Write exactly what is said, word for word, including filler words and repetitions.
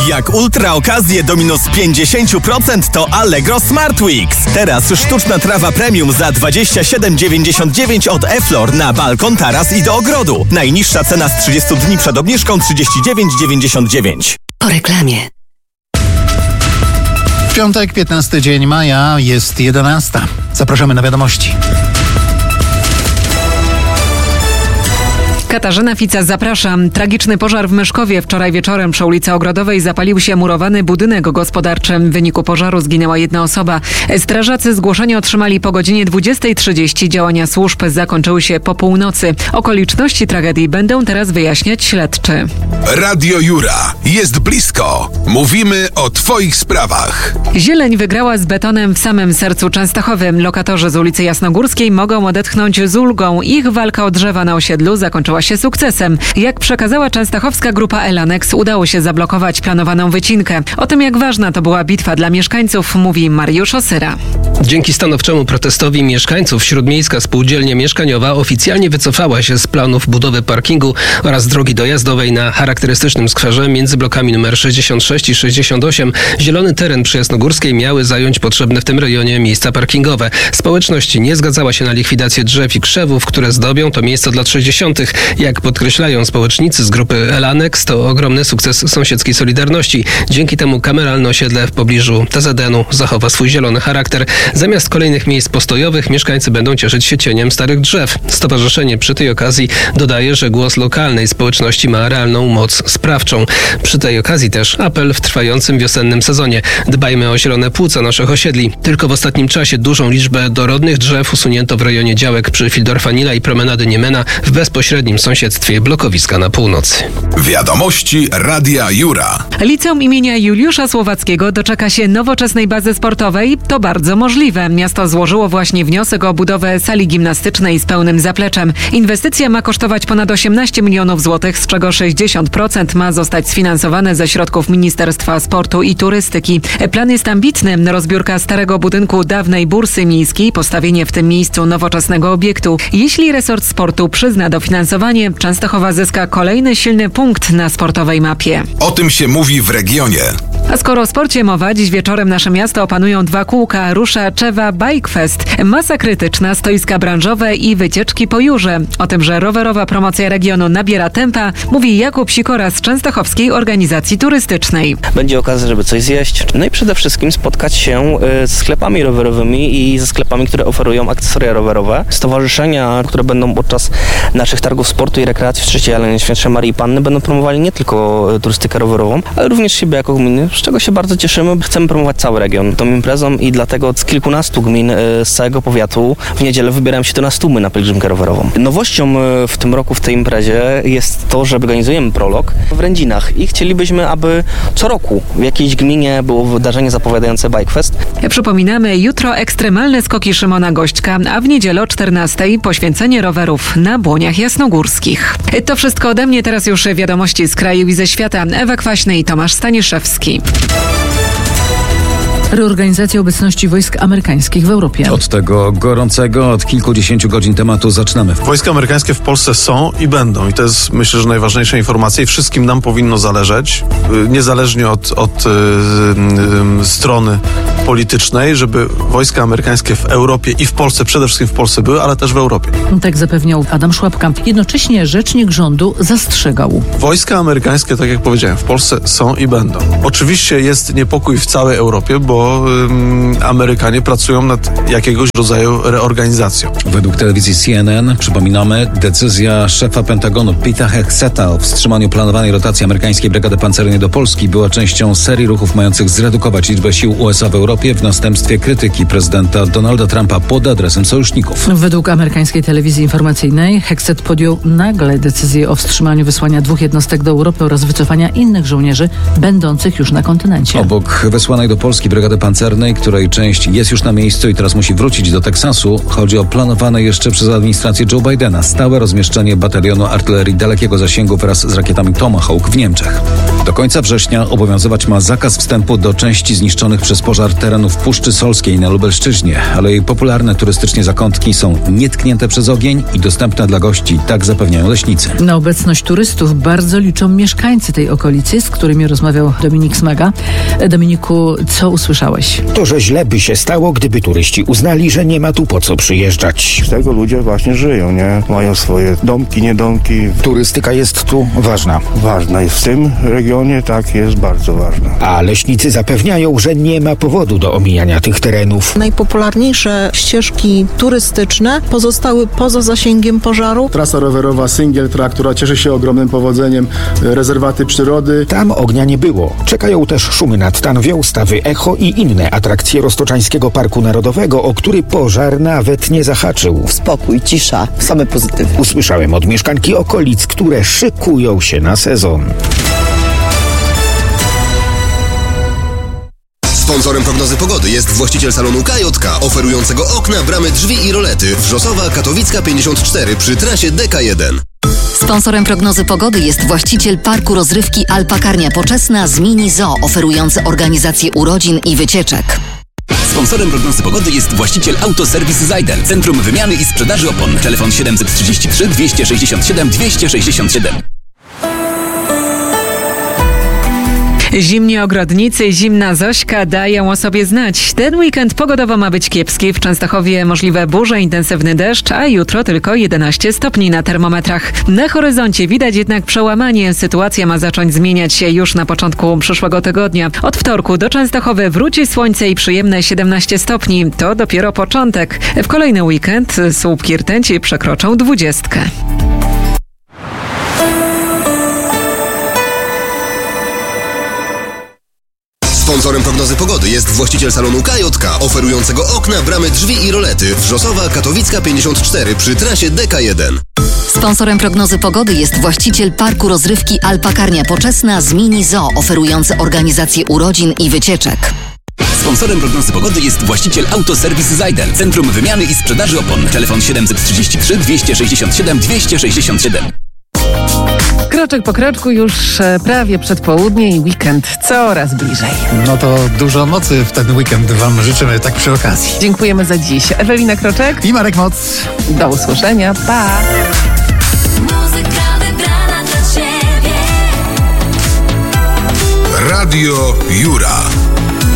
Jak ultra okazje do minus pięćdziesiąt procent to Allegro Smart Weeks. Teraz sztuczna trawa premium za dwadzieścia siedem dziewięćdziesiąt dziewięć od E-Flor na balkon, taras i do ogrodu. Najniższa cena z trzydziestu dni przed obniżką trzydzieści dziewięć dziewięćdziesiąt dziewięć. Po reklamie. Piątek, piętnasty dzień maja, jest jedenasta. Zapraszamy na wiadomości. Katarzyna Fica, zapraszam. Tragiczny pożar w Myszkowie. Wczoraj wieczorem przy ulicy Ogrodowej zapalił się murowany budynek gospodarczy. W wyniku pożaru zginęła jedna osoba. Strażacy zgłoszenie otrzymali po godzinie dwudziestej trzydzieści. Działania służb zakończyły się po północy. Okoliczności tragedii będą teraz wyjaśniać śledczy. Radio Jura. Jest blisko. Mówimy o Twoich sprawach. Zieleń wygrała z betonem w samym sercu Częstochowy. Lokatorzy z ulicy Jasnogórskiej mogą odetchnąć z ulgą. Ich walka o drzewa na osiedlu zakończyła się sukcesem. Jak przekazała częstochowska grupa Elanex, udało się zablokować planowaną wycinkę. O tym, jak ważna to była bitwa dla mieszkańców, mówi Mariusz Osyra. Dzięki stanowczemu protestowi mieszkańców Śródmiejska Spółdzielnia Mieszkaniowa oficjalnie wycofała się z planów budowy parkingu oraz drogi dojazdowej na charakterystycznym skwerze między blokami nr sześćdziesiąt sześć i sześćdziesiąt osiem. Zielony teren przy Jasnogórskiej miały zająć potrzebne w tym rejonie miejsca parkingowe. Społeczność nie zgadzała się na likwidację drzew i krzewów, które zdobią to miejsce od lat sześćdziesiątych. Jak podkreślają społecznicy z grupy Elanex, to ogromny sukces sąsiedzkiej solidarności. Dzięki temu kameralne osiedle w pobliżu T Z N u zachowa swój zielony charakter. Zamiast kolejnych miejsc postojowych mieszkańcy będą cieszyć się cieniem starych drzew. Stowarzyszenie przy tej okazji dodaje, że głos lokalnej społeczności ma realną moc sprawczą. Przy tej okazji też apel w trwającym wiosennym sezonie. Dbajmy o zielone płuca naszych osiedli. Tylko w ostatnim czasie dużą liczbę dorodnych drzew usunięto w rejonie działek przy Fildorfanila i promenady Niemena w bezpośrednim sąsiedztwie blokowiska na północy. Wiadomości Radia Jura. Liceum imienia Juliusza Słowackiego doczeka się nowoczesnej bazy sportowej. To bardzo możliwe. Miasto złożyło właśnie wniosek o budowę sali gimnastycznej z pełnym zapleczem. Inwestycja ma kosztować ponad osiemnaście milionów złotych, z czego sześćdziesiąt procent ma zostać sfinansowane ze środków Ministerstwa Sportu i Turystyki. Plan jest ambitny. Rozbiórka starego budynku dawnej bursy miejskiej, postawienie w tym miejscu nowoczesnego obiektu. Jeśli resort sportu przyzna dofinansowanie, Częstochowa zyska kolejny silny punkt na sportowej mapie. O tym się mówi w regionie. A skoro o sporcie mowa, dziś wieczorem nasze miasto opanują dwa kółka. Rusza Czewa Bike Fest. Masa krytyczna, stoiska branżowe i wycieczki po Jurze. O tym, że rowerowa promocja regionu nabiera tempa, mówi Jakub Sikora z Częstochowskiej Organizacji Turystycznej. Będzie okazja, żeby coś zjeść. No i przede wszystkim spotkać się z sklepami rowerowymi i ze sklepami, które oferują akcesoria rowerowe. Stowarzyszenia, które będą podczas naszych targów sportu i rekreacji w Trzeciej Alei Najświętszej Maryi Panny, będą promowali nie tylko turystykę rowerową, ale również siebie jako gminy, z czego się bardzo cieszymy. Chcemy promować cały region tą imprezą i dlatego z kilkunastu gmin z całego powiatu w niedzielę wybieram się tu na Stumy na pielgrzymkę rowerową. Nowością w tym roku w tej imprezie jest to, że organizujemy prolog w Rędzinach i chcielibyśmy, aby co roku w jakiejś gminie było wydarzenie zapowiadające Bike Fest. Przypominamy, jutro ekstremalne skoki Szymona Gośćka, a w niedzielę o czternastej poświęcenie rowerów na Błoniach Jasnogórskich. To wszystko ode mnie, teraz już wiadomości z kraju i ze świata. Ewa Kwaśny i Tomasz Staniszewski. Reorganizacja obecności wojsk amerykańskich w Europie. Od tego gorącego, od kilkudziesięciu godzin tematu zaczynamy. Wojska amerykańskie w Polsce są i będą. I to jest, myślę, że najważniejsza informacja i wszystkim nam powinno zależeć, niezależnie od, od yy, yy, strony politycznej, żeby wojska amerykańskie w Europie i w Polsce, przede wszystkim w Polsce były, ale też w Europie. Tak zapewniał Adam Szłapka. Jednocześnie rzecznik rządu zastrzegał. Wojska amerykańskie, tak jak powiedziałem, w Polsce są i będą. Oczywiście jest niepokój w całej Europie, bo ym, Amerykanie pracują nad jakiegoś rodzaju reorganizacją. Według telewizji C N N, przypominamy, decyzja szefa Pentagonu Pete'a Hegseta o wstrzymaniu planowanej rotacji amerykańskiej brygady pancernej do Polski była częścią serii ruchów mających zredukować liczbę sił U S A w Europie w następstwie krytyki prezydenta Donalda Trumpa pod adresem sojuszników. Według amerykańskiej telewizji informacyjnej Hegset podjął nagle decyzję o wstrzymaniu wysłania dwóch jednostek do Europy oraz wycofania innych żołnierzy będących już na kontynencie. Obok wysłanej do Polski brygady pancernej, której część jest już na miejscu i teraz musi wrócić do Teksasu, chodzi o planowane jeszcze przez administrację Joe Bidena stałe rozmieszczenie batalionu artylerii dalekiego zasięgu wraz z rakietami Tomahawk w Niemczech. Do końca września obowiązywać ma zakaz wstępu do części zniszczonych przez pożar terenów Puszczy Solskiej na Lubelszczyźnie, ale jej popularne turystycznie zakątki są nietknięte przez ogień i dostępne dla gości, tak zapewniają leśnicy. Na obecność turystów bardzo liczą mieszkańcy tej okolicy, z którymi rozmawiał Dominik Smaga. Dominiku, co usłyszałeś? To, że źle by się stało, gdyby turyści uznali, że nie ma tu po co przyjeżdżać. Z tego ludzie właśnie żyją, nie? Mają swoje domki, niedomki. Turystyka jest tu ważna. Ważna jest w tym regionie, tak, jest bardzo ważna. A leśnicy zapewniają, że nie ma powodu do omijania tych terenów. Najpopularniejsze ścieżki turystyczne pozostały poza zasięgiem pożaru. Trasa rowerowa Single Track, która cieszy się ogromnym powodzeniem, rezerwaty przyrody. Tam ognia nie było. Czekają też szumy nad Tanwią, stawy Echo i inne atrakcje Roztoczańskiego Parku Narodowego, o który pożar nawet nie zahaczył. Spokój, cisza, same pozytywy. Usłyszałem od mieszkanki okolic, które szykują się na sezon. Sponsorem prognozy pogody jest właściciel salonu K J K, oferującego okna, bramy, drzwi i rolety. Wrzosowa, Katowicka pięćdziesiąt cztery przy trasie D K jeden. Sponsorem prognozy pogody jest właściciel parku rozrywki Alpakarnia Poczesna z Mini Zoo, oferujący organizację urodzin i wycieczek. Sponsorem prognozy pogody jest właściciel Autoserwis Zajdel, Centrum Wymiany i Sprzedaży Opon. Telefon siedem trzy trzy, dwieście sześćdziesiąt siedem, dwieście sześćdziesiąt siedem. Zimni ogrodnicy, zimna Zośka dają o sobie znać. Ten weekend pogodowo ma być kiepski. W Częstochowie możliwe burze, intensywny deszcz, a jutro tylko jedenaście stopni na termometrach. Na horyzoncie widać jednak przełamanie. Sytuacja ma zacząć zmieniać się już na początku przyszłego tygodnia. Od wtorku do Częstochowy wróci słońce i przyjemne siedemnaście stopni. To dopiero początek. W kolejny weekend słupki rtęci przekroczą dwudziestkę. Sponsorem prognozy pogody jest właściciel salonu K J K, oferującego okna, bramy, drzwi i rolety. Wrzosowa, Katowicka pięćdziesiąt cztery przy trasie D K jeden. Sponsorem prognozy pogody jest właściciel parku rozrywki Alpakarnia Poczesna z Mini Zoo, oferujący organizację urodzin i wycieczek. Sponsorem prognozy pogody jest właściciel Autoserwis Zajdel, Centrum Wymiany i Sprzedaży Opon. Telefon siedem trzy trzy, dwieście sześćdziesiąt siedem, dwieście sześćdziesiąt siedem. Kroczek po kroczku już prawie przedpołudnie i weekend coraz bliżej. No to dużo mocy w ten weekend wam życzymy, tak przy okazji. Dziękujemy za dziś. Ewelina Kroczek i Marek Moc. Do usłyszenia. Pa! Radio Jura.